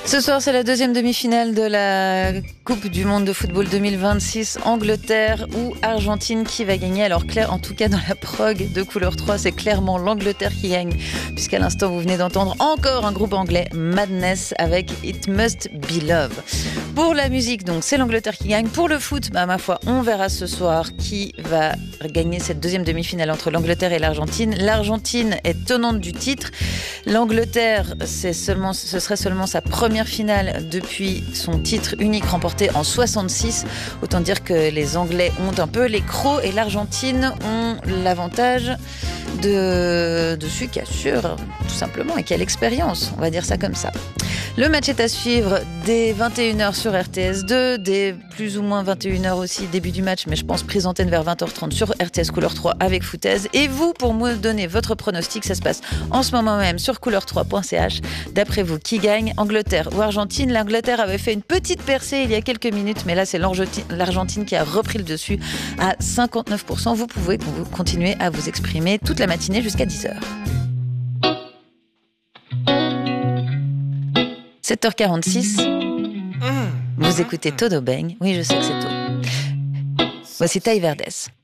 Ce soir, c'est la deuxième demi-finale de la Coupe du Monde de football 2026. Angleterre ou Argentine qui va gagner. Alors Claire, en tout cas dans la prog de Couleur 3, c'est clairement l'Angleterre qui gagne. Puisqu'à l'instant, vous venez d'entendre encore un groupe anglais, Madness, avec It Must Be Love. Pour la musique, donc, c'est l'Angleterre qui gagne. Pour le foot, ma foi, on verra ce soir qui va gagner cette deuxième demi-finale entre l'Angleterre et l'Argentine. L'Argentine est tenante du titre. L'Angleterre, ce serait seulement sa première finale depuis son titre unique remporté en 66. Autant dire que les Anglais ont un peu les crocs et l'Argentine ont l'avantage de celui qui assure, tout simplement, et qui a l'expérience. On va dire ça comme ça. Le match est à suivre dès 21h sur RTS2, dès plus ou moins 21h aussi, début du match, mais je pense prise antenne vers 20h30 sur RTS Couleur 3 avec Foutaise. Et vous, pour me donner votre pronostic, ça se passe en ce moment même sur couleur3.ch. D'après vous, qui gagne, Angleterre ou Argentine? L'Angleterre avait fait une petite percée il y a quelques minutes, mais là c'est l'Argentine qui a repris le dessus à 59%. Vous pouvez continuer à vous exprimer toute la matinée jusqu'à 10h. 7h46, vous écoutez Todo Bang. Oui, je sais que c'est tôt. Voici Taille Verdès.